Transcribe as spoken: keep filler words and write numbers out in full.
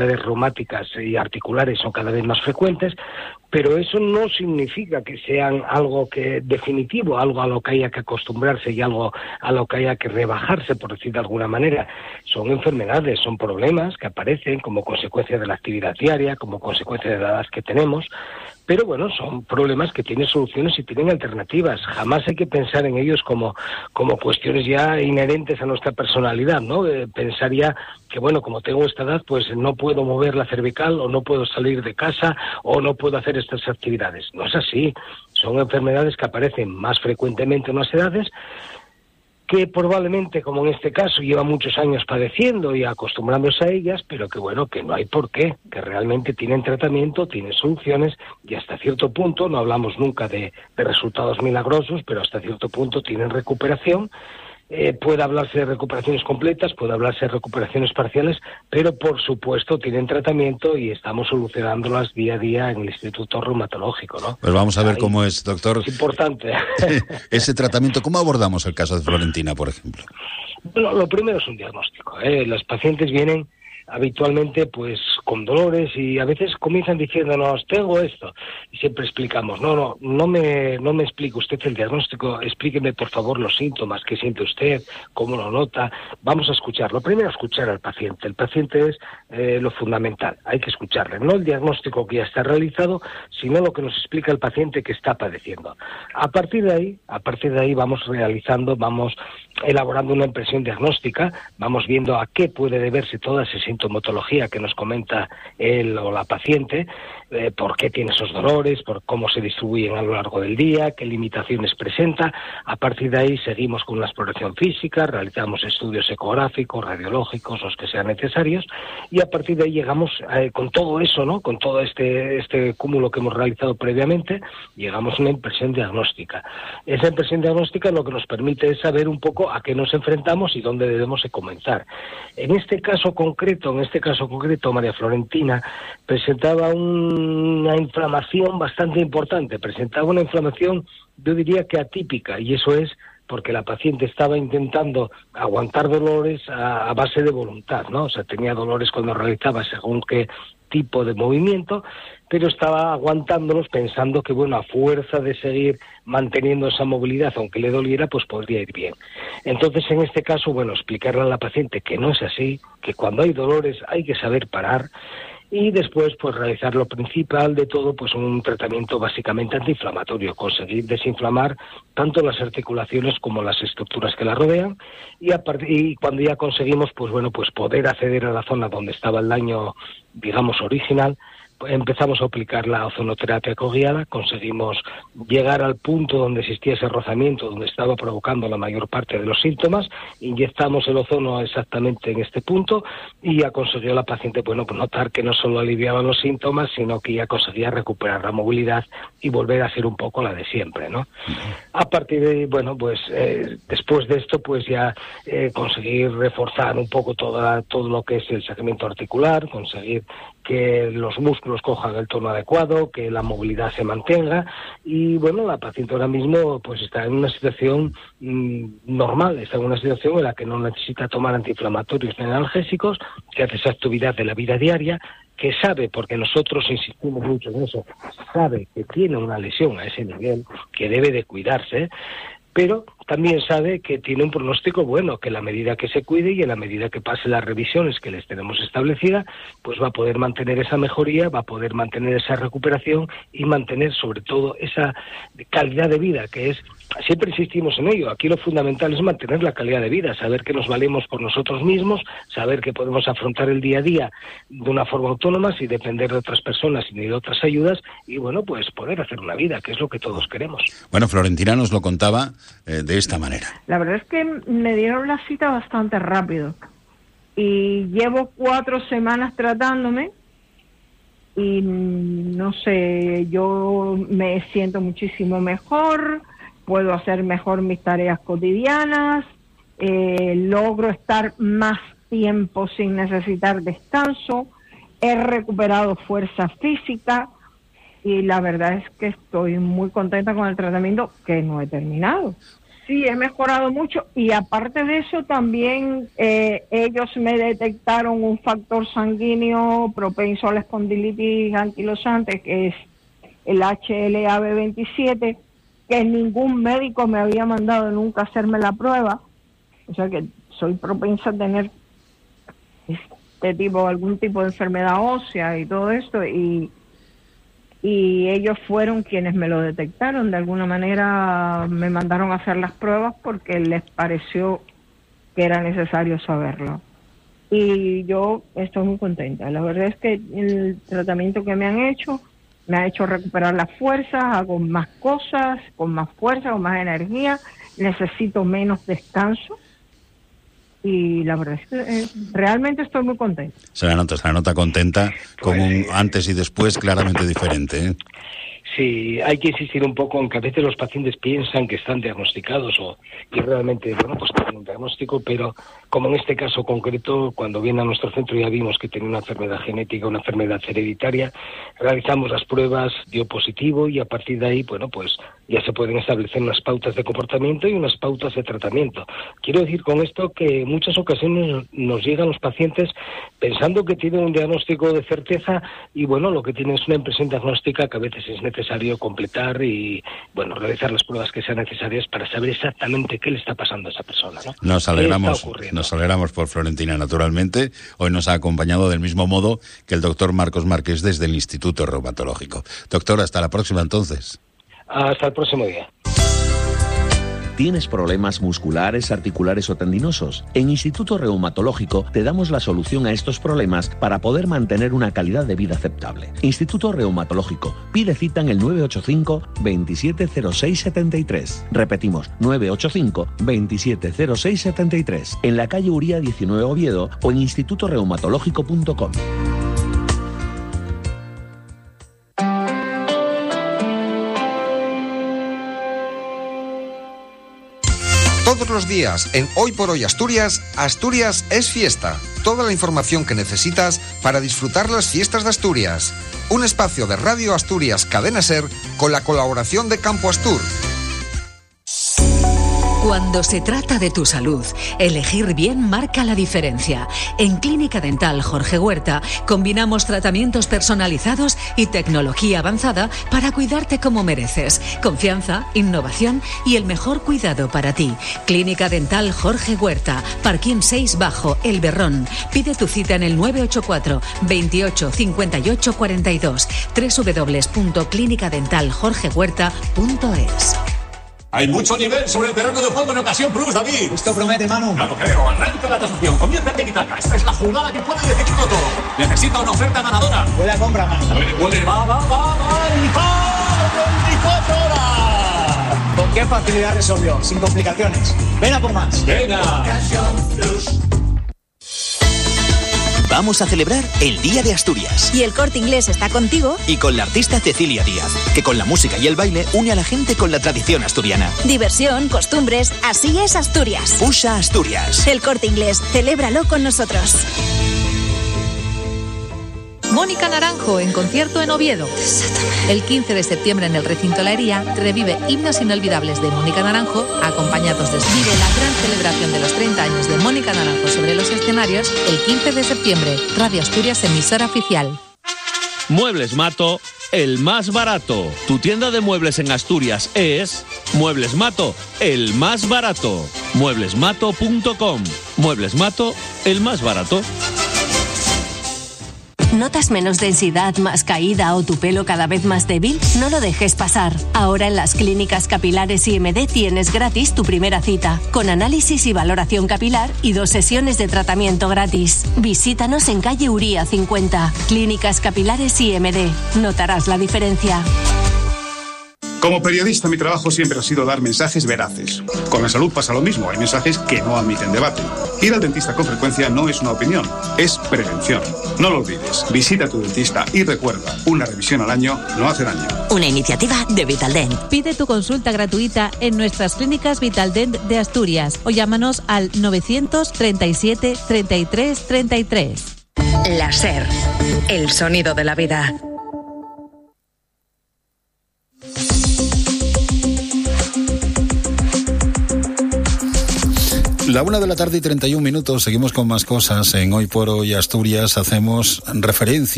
reumáticas y articulares son cada vez más frecuentes, pero eso no significa que sean algo que definitivo, algo a lo que haya que acostumbrarse y algo a lo que haya que rebajarse, por decir de alguna manera. Son enfermedades, son problemas que aparecen como consecuencia de la actividad diaria, como consecuencia de la edad que tenemos, pero bueno, son problemas que tienen soluciones y tienen alternativas. Jamás hay que pensar en ellos como, como cuestiones ya inherentes a nuestra personalidad, ¿no? Eh, pensar ya que, bueno, como tengo esta edad, pues no puedo mover la cervical o no puedo salir de casa o no puedo hacer estas actividades. No es así. Son enfermedades que aparecen más frecuentemente en las edades, que probablemente, como en este caso, lleva muchos años padeciendo y acostumbrándose a ellas, pero que bueno, que no hay por qué, que realmente tienen tratamiento, tienen soluciones, y hasta cierto punto, no hablamos nunca de, de resultados milagrosos, pero hasta cierto punto tienen recuperación. Eh, puede hablarse de recuperaciones completas, puede hablarse de recuperaciones parciales, pero por supuesto tienen tratamiento y estamos solucionándolas día a día en el Instituto Reumatológico, ¿no? Pues vamos a ver Ahí, cómo es, doctor. Es importante. Ese tratamiento, ¿cómo abordamos el caso de Florentina, por ejemplo? Bueno, lo primero es un diagnóstico, ¿eh? Los pacientes vienen habitualmente pues con dolores y a veces comienzan diciéndonos tengo esto y siempre explicamos no no no me no me explique usted el diagnóstico, explíqueme por favor los síntomas, qué siente usted, cómo lo nota. Vamos a escuchar, lo primero escuchar al paciente. El paciente es eh, lo fundamental, hay que escucharle, no el diagnóstico que ya está realizado, sino lo que nos explica el paciente que está padeciendo. A partir de ahí, a partir de ahí vamos realizando, vamos elaborando una impresión diagnóstica, vamos viendo a qué puede deberse toda esa sintomatología que nos comenta él o la paciente, eh, por qué tiene esos dolores, por cómo se distribuyen a lo largo del día, qué limitaciones presenta. A partir de ahí seguimos con la exploración física, realizamos estudios ecográficos, radiológicos, los que sean necesarios, y a partir de ahí llegamos eh, con todo eso, ¿no? Con todo este, este cúmulo que hemos realizado previamente, llegamos a una impresión diagnóstica. Esa impresión diagnóstica lo que nos permite es saber un poco a qué nos enfrentamos y dónde debemos de comenzar. En este caso concreto, en este caso concreto, María Florentina presentaba un, una inflamación bastante importante, presentaba una inflamación, yo diría que atípica, y eso es porque la paciente estaba intentando aguantar dolores a, a base de voluntad, ¿no? O sea, tenía dolores cuando realizaba según qué tipo de movimiento, pero estaba aguantándolos pensando que, bueno, a fuerza de seguir manteniendo esa movilidad, aunque le doliera, pues podría ir bien. Entonces, en este caso, bueno, explicarle a la paciente que no es así, que cuando hay dolores hay que saber parar, y después pues realizar lo principal de todo, pues un tratamiento básicamente antiinflamatorio, conseguir desinflamar tanto las articulaciones como las estructuras que la rodean, y, a part- y cuando ya conseguimos pues bueno pues poder acceder a la zona donde estaba el daño, digamos, original, empezamos a aplicar la ozonoterapia coguiada, conseguimos llegar al punto donde existía ese rozamiento, donde estaba provocando la mayor parte de los síntomas, inyectamos el ozono exactamente en este punto y ya consiguió la paciente, bueno, pues notar que no solo aliviaban los síntomas, sino que ya conseguía recuperar la movilidad y volver a ser un poco la de siempre, ¿no? A partir de, bueno, pues eh, después de esto, pues ya eh, conseguir reforzar un poco toda, todo lo que es el segmento articular, conseguir que los músculos cojan el tono adecuado, que la movilidad se mantenga, y bueno, la paciente ahora mismo pues está en una situación mmm, normal, está en una situación en la que no necesita tomar antiinflamatorios ni analgésicos, que hace esa actividad de la vida diaria, que sabe, porque nosotros insistimos mucho en eso, sabe que tiene una lesión a ese nivel, que debe de cuidarse, pero también sabe que tiene un pronóstico bueno, que en la medida que se cuide y en la medida que pase las revisiones que les tenemos establecida, pues va a poder mantener esa mejoría, va a poder mantener esa recuperación y mantener sobre todo esa calidad de vida, que es, siempre insistimos en ello, aquí lo fundamental es mantener la calidad de vida, saber que nos valemos por nosotros mismos, saber que podemos afrontar el día a día de una forma autónoma sin depender de otras personas ni de otras ayudas, y bueno, pues poder hacer una vida, que es lo que todos queremos. Bueno, Florentina nos lo contaba eh, de esta manera. La verdad es que me dieron la cita bastante rápido y llevo cuatro semanas tratándome y no sé, yo me siento muchísimo mejor, puedo hacer mejor mis tareas cotidianas, eh, logro estar más tiempo sin necesitar descanso, he recuperado fuerza física y la verdad es que estoy muy contenta con el tratamiento, que no he terminado. sí, he mejorado mucho, y aparte de eso también eh, ellos me detectaron un factor sanguíneo propenso a la espondilitis anquilosante, que es el H L A B veintisiete, que ningún médico me había mandado nunca a hacerme la prueba, o sea que soy propensa a tener este tipo, algún tipo de enfermedad ósea y todo esto, y y ellos fueron quienes me lo detectaron. De alguna manera me mandaron a hacer las pruebas porque les pareció que era necesario saberlo. Y yo estoy muy contenta. La verdad es que el tratamiento que me han hecho me ha hecho recuperar las fuerzas, hago más cosas, con más fuerza, con más energía, necesito menos descanso. Y la verdad es que eh, realmente estoy muy contenta. Se la nota, se la nota contenta, con un antes y después claramente diferente, ¿eh? Sí, hay que insistir un poco en que a veces los pacientes piensan que están diagnosticados o y realmente, bueno, pues tienen un diagnóstico, pero como en este caso concreto, cuando viene a nuestro centro ya vimos que tenía una enfermedad genética, una enfermedad hereditaria, realizamos las pruebas, dio positivo y a partir de ahí, bueno, pues ya se pueden establecer unas pautas de comportamiento y unas pautas de tratamiento. Quiero decir con esto que en muchas ocasiones nos llegan los pacientes pensando que tienen un diagnóstico de certeza y, bueno, lo que tienen es una impresión diagnóstica que a veces es necesario completar y, bueno, realizar las pruebas que sean necesarias para saber exactamente qué le está pasando a esa persona, ¿no? Nos alegramos, nos alegramos por Florentina, naturalmente. Hoy nos ha acompañado del mismo modo que el doctor Marcos Márquez desde el Instituto Reumatológico. Doctor, hasta la próxima entonces. Hasta el próximo día. ¿Tienes problemas musculares, articulares o tendinosos? En Instituto Reumatológico te damos la solución a estos problemas para poder mantener una calidad de vida aceptable. Instituto Reumatológico. Pide cita en el nueve ocho cinco, veintisiete cero seis setenta y tres. Repetimos, nueve ocho cinco, veintisiete cero seis setenta y tres. En la calle Uría diecinueve Oviedo o en instituto reumatológico punto com. Todos los días en Hoy por Hoy Asturias, Asturias es fiesta. Toda la información que necesitas para disfrutar las fiestas de Asturias. Un espacio de Radio Asturias Cadena Ser con la colaboración de Campo Astur. Cuando se trata de tu salud, elegir bien marca la diferencia. En Clínica Dental Jorge Huerta combinamos tratamientos personalizados y tecnología avanzada para cuidarte como mereces. Confianza, innovación y el mejor cuidado para ti. Clínica Dental Jorge Huerta, Parquín seis Bajo, El Berrón. Pide tu cita en el nueve ocho cuatro, veintiocho, cincuenta y ocho cuarenta y dos, doble u doble u doble u punto clínica dental jorge huerta punto es. Hay mucho nivel sobre el terreno de juego en ocasión plus, David. Esto promete, Manu. Claro, creo. Arranca la tasación. Comienza el tiki-taka. Esta es la jugada que puede decidirlo todo. Necesita una oferta ganadora. Buena compra, Manu. Puede, puede. Va, va, va, va. Y va. veinticuatro horas. ¿Con qué facilidad resolvió? Sin complicaciones. Ven a por más. Venga. Ocasión plus. Vamos a celebrar el Día de Asturias. Y el Corte Inglés está contigo. Y con la artista Cecilia Díaz, que con la música y el baile une a la gente con la tradición asturiana. Diversión, costumbres, así es Asturias. Usa Asturias. El Corte Inglés, celébralo con nosotros. Mónica Naranjo en concierto en Oviedo. El quince de septiembre en el recinto La Hería revive himnos inolvidables de Mónica Naranjo, acompañados de Vive la gran celebración de los treinta años de Mónica Naranjo sobre los escenarios el quince de septiembre. Radio Asturias, emisora oficial. Muebles Mato, el más barato. Tu tienda de muebles en Asturias es Muebles Mato, el más barato. muebles mato punto com. Muebles Mato, el más barato. ¿Notas menos densidad, más caída o tu pelo cada vez más débil? No lo dejes pasar. Ahora en las clínicas capilares I M D tienes gratis tu primera cita, con análisis y valoración capilar y dos sesiones de tratamiento gratis. Visítanos en calle Uría cincuenta. Clínicas Capilares I M D. Notarás la diferencia. Como periodista, mi trabajo siempre ha sido dar mensajes veraces. Con la salud pasa lo mismo, hay mensajes que no admiten debate. Ir al dentista con frecuencia no es una opinión, es prevención. No lo olvides, visita a tu dentista y recuerda, una revisión al año no hace daño. Una iniciativa de Vitaldent. Pide tu consulta gratuita en nuestras clínicas Vitaldent de Asturias o llámanos al novecientos treinta y siete, treinta y tres, treinta y tres. La SER, el sonido de la vida. La una de la tarde y treinta y un minutos, seguimos con más cosas. En Hoy por Hoy Asturias hacemos referencia